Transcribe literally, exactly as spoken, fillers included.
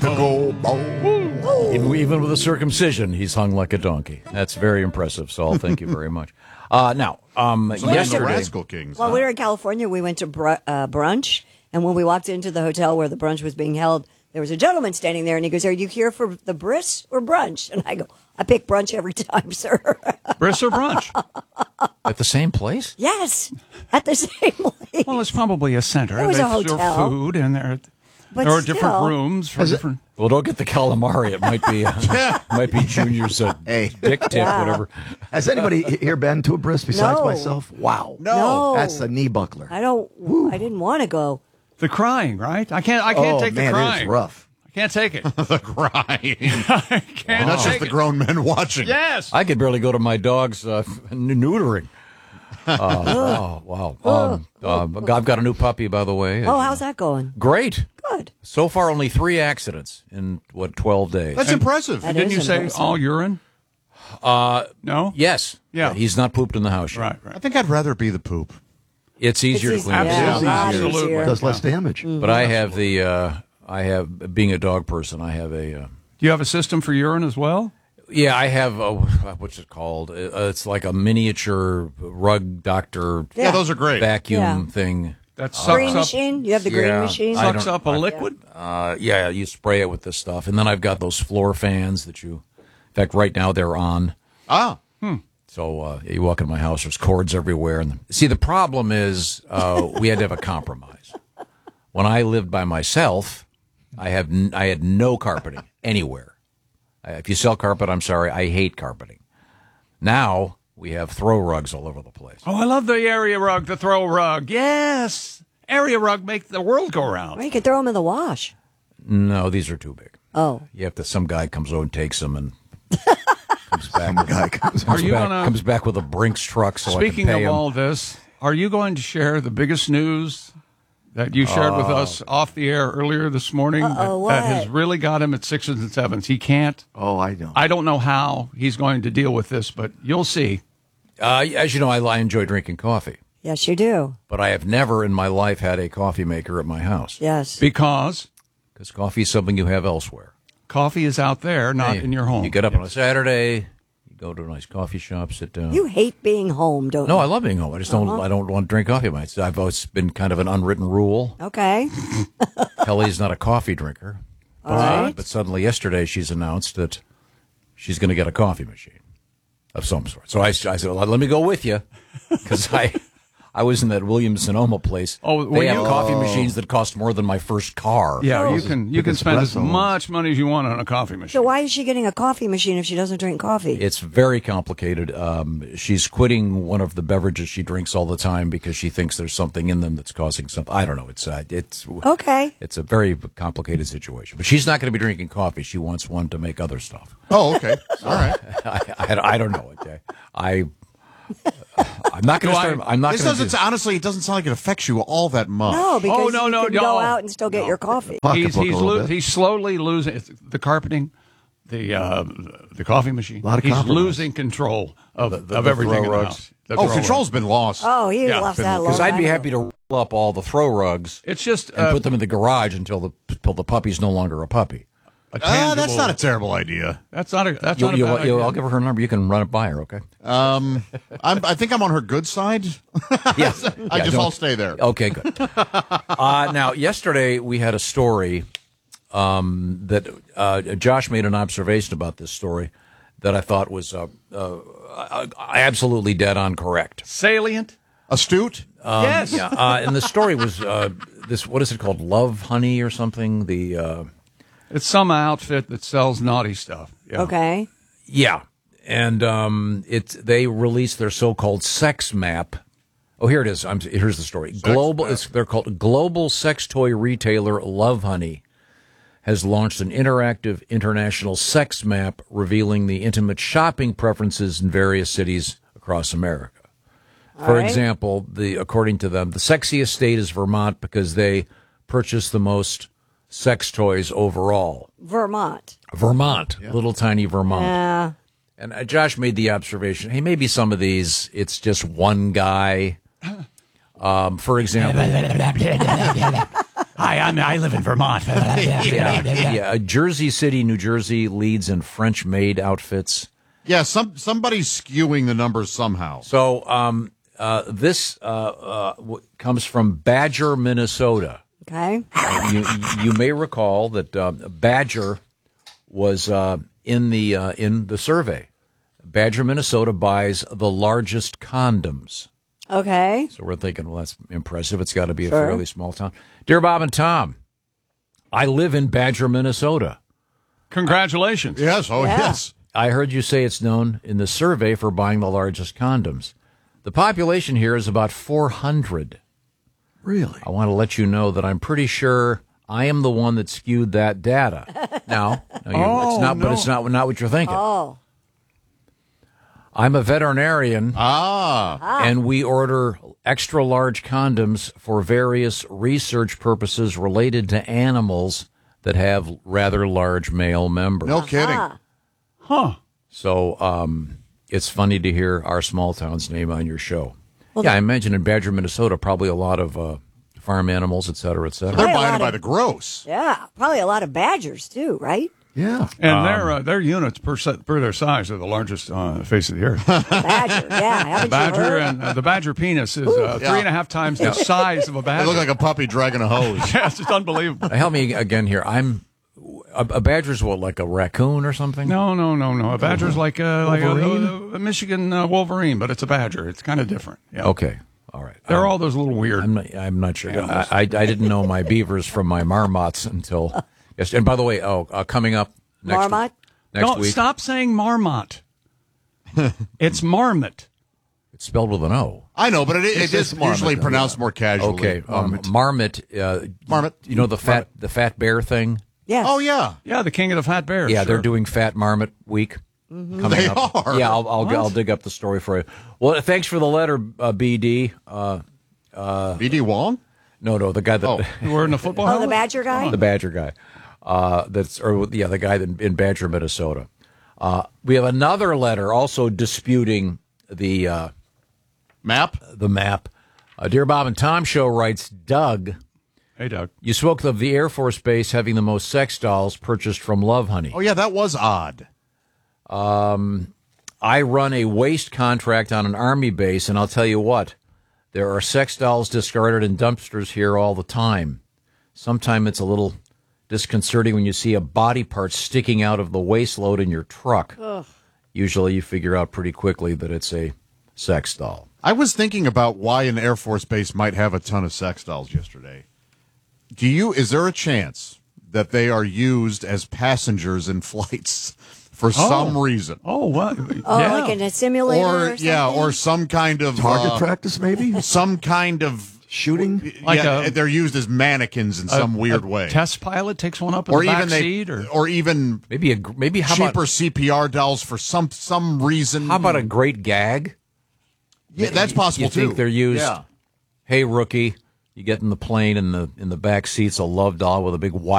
the gold ball. Even, even with a circumcision, he's hung like a donkey. That's very impressive, Saul. Thank you very much. Uh, now, um, So these are yesterday, Rascal Kings. While huh? we were in California, we went to br- uh, brunch, and when we walked into the hotel where the brunch was being held, there was a gentleman standing there, and he goes, "Are you here for the bris or brunch?" And I go, "I pick brunch every time, sir." Bris or brunch? at the same place? Yes, at the same place. Well, it's probably a center. It was they a serve hotel. food, and there, But there are different still- rooms for different. Well, don't get the calamari. It might be uh, might be Junior's uh, Hey. dick tip, Yeah. whatever. Has anybody here been to a bris besides No. myself? Wow. No. That's a knee buckler. I don't. I didn't want to go. The crying, right? I can't. I can't oh, take man, the it crying. is rough. I can't take it. the crying. I can't And that's take just the it. grown men watching. Yes. I could barely go to my dog's uh, neutering. Uh, oh, wow. Um, uh, I've got a new puppy, by the way. Oh, how's that going? Great. Good. So far, only three accidents in, what, twelve days? That's impressive. That Didn't is you say impressive. all urine? Uh, No. yes. Yeah. He's not pooped in the house yet. Right. I Right. think I'd rather be the poop. It's easier It's to easy- clean. yeah, Absolutely. a lot Absolutely. easier. Does less damage. But I have the, uh, I have, being a dog person, I have a, uh, Do you have a system for urine as well? yeah, I have, a, what's it called? Uh, it's like a miniature rug doctor Yeah, those are great. vacuum Yeah. thing. That Green sucks up, machine? You have the green Yeah, machine? I sucks don't- up a liquid. Uh, yeah, you spray it with this stuff. And then I've got those floor fans that you, in fact, right now they're on. Ah. So uh, you walk in my house, there's cords everywhere. And see, the problem is uh, we had to have a compromise. When I lived by myself, I have n- I had no carpeting anywhere. Uh, if you sell carpet, I'm sorry, I hate carpeting. Now we have throw rugs all over the place. Oh, I love the area rug, the throw rug. Yes. Area rug make the world go round. Or you could throw them in the wash. No, these are too big. Oh. You have to. Some guy comes over and takes them and comes back. Some guy comes comes Are you back, gonna- comes back with a Brinks truck. So Speaking I can pay of him. all this, are you going to share the biggest news that you shared with us off the air earlier this morning that, Uh-oh, that has what? really got him at sixes and sevens? He can't. Oh, I know. I don't know how he's going to deal with this, but you'll see. Uh, as you know, I, I enjoy drinking coffee, Yes, you do. but I have never in my life had a coffee maker at my house Yes. Because because coffee is something you have elsewhere. coffee is out there, not Hey, in your home. You get up on a Saturday, you go to a nice coffee shop, sit down. You hate being home, don't no, you? I love being home. I just don't. I don't want to drink coffee. It's, I've always been kind of an unwritten rule. Okay. Kelly's not a coffee drinker, but, All right. but suddenly yesterday she's announced that she's going to get a coffee machine of some sort. So I, I said, well, let me go with you because I. I was in that Williams Sonoma place. Oh, they were have you? coffee machines that cost more than my first car. Yeah, you can you Big can spend as espresso ones. much money as you want on a coffee machine. So why is she getting a coffee machine if she doesn't drink coffee? It's very complicated. Um, she's quitting one of the beverages she drinks all the time because she thinks there's something in them that's causing something. I don't know. It's uh, it's Okay. It's a very complicated situation. But she's not going to be drinking coffee. She wants one to make other stuff. Oh, okay. All right. I, I, I don't know. Okay. I I'm not going to start. I'm not This going to. doesn't, honestly, it doesn't sound like it affects you all that much. No, because Oh, no, you no, can no. go out and still get your coffee. he's Pocketbook he's, a little lo- bit. he's slowly losing it's the carpeting, the uh, the coffee machine. A lot of he's compromise. losing control of, The- the- of the everything throw in the rugs. house. The Oh, throw control's rugs. been lost. Oh, he Yeah, lost been- that a long Because I'd time be ago. happy to roll up all the throw rugs It's just and uh, put them in the garage until the until the puppy's no longer a puppy. a Ah, tangible. that's not a terrible idea. That's not a. That's You, not a you, bad you, idea. I'll give her her number. You can run it by her. Okay. Um, I'm, I think I'm on her good side. Yes. I just I'll stay there. Okay, good. uh, now, yesterday we had a story um, that uh, Josh made an observation about this story that I thought was uh, uh, absolutely dead on correct. salient. Astute. Um, Yes. Yeah, uh, and the story was uh, this. What is it called? Love Honey or something? The uh, It's some outfit that sells naughty stuff. Yeah. Okay. yeah, and um, it they released their so-called sex map. Oh, here it is. I'm, here's the story. Global. It's, they're called Global Sex Toy Retailer Love Honey has launched an interactive international sex map revealing the intimate shopping preferences in various cities across America. For right. example, the according to them, the sexiest state is Vermont because they purchase the most sex toys overall. Vermont. Vermont, little tiny Vermont. Yeah. And uh, Josh made the observation, hey, maybe some of these, it's just one guy. Um, for example, Hi, I'm, I live in Vermont. yeah, yeah. uh, Jersey City, New Jersey leads in French maid outfits. Yeah, some somebody's skewing the numbers somehow. So um, uh, this uh, uh, w- comes from Badger, Minnesota. Okay. you, you may recall that uh, Badger was uh, in the uh, in the survey. Badger, Minnesota buys the largest condoms. Okay. So we're thinking, well, that's impressive. It's got to be a Sure. fairly small town. Dear Bob and Tom, I live in Badger, Minnesota. Congratulations. Yes, oh Yeah. yes. I heard you say it's known in the survey for buying the largest condoms. The population here is about four hundred. Really? I want to let you know that I'm pretty sure I am the one that skewed that data. Now, no, you, Oh, it's not, but no. it's not not what you're thinking. Oh. I'm a veterinarian, Ah, and we order extra large condoms for various research purposes related to animals that have rather large male members. no kidding. Ah. Huh. So um, it's funny to hear our small town's name on your show. Well, yeah, the- I imagine in Badger, Minnesota, probably a lot of uh, farm animals, et cetera, et cetera. They're Probably a buying lot it by of- the gross. Yeah. Probably a lot of badgers, too, right? Yeah. And their uh, their units per set, per their size are the largest on the face of the earth. Badger. Yeah. Haven't The badger you heard? and uh, the badger penis is uh, Yeah. three and a half times the size of a They badger. look like a puppy dragging a hose. yeah, it's just unbelievable. Help me again here. I'm a, a badger's what, like a raccoon or something? No, no, no, no. A badger's like a, like a, Wolverine? a, a Michigan uh, Wolverine, but it's a badger. It's kind of different. Yeah. Okay, all right. They're Um, all those little weird. I'm not. I'm not sure. I, Animals. I, I didn't know my beavers from my marmots until yes. And by the way, oh, uh, coming up next Marmot? next Don't week. stop saying marmot. It's marmot. It's spelled with an O. I know, but it, it, It's is just marmot, usually though, pronounced yeah. more casually. Okay, um, marmot. Uh, Marmot. You know the fat the fat bear thing. Yes. Oh yeah, Yeah, the king of the fat bears. Yeah, sure. they're doing Fat Marmot Week coming They up. are. Yeah, I'll I'll, I'll dig up the story for you. Well, thanks for the letter, uh, B D. Uh, B D Wong. no, no, the guy that Oh. You wearing the football Oh, the helmet? badger guy? the Badger guy. Uh, that's or yeah, the guy that, in Badger, Minnesota. Uh, we have another letter also disputing the uh, Map. the map. Uh, Dear Bob and Tom Show writes Doug. Hey, Doug. You spoke of the Air Force Base having the most sex dolls purchased from Love Honey. Oh yeah, that was odd. I run a waste contract on an Army base, and I'll tell you what, there are sex dolls discarded in dumpsters here all the time. Sometimes it's a little disconcerting when you see a body part sticking out of the waste load in your truck. Usually you figure out pretty quickly that it's a sex doll. I was thinking about why an Air Force base might have a ton of sex dolls yesterday. Do you? Is there a chance that they are used as passengers in flights for some reason, Oh, what? Oh, yeah. like in a simulator or, or something? yeah, or some kind of Target uh, practice, maybe? some kind of Shooting? Like yeah, a- they're used as mannequins in some A- weird a way, Test pilot takes one up in or the back even they, seat, or or even Maybe a gr- maybe how cheaper about C P R dolls for some some reason. how about a great gag? Yeah, that's possible You think too. they're used? Yeah. Hey, rookie, you get in the plane in the in the back seat's a love doll with a big white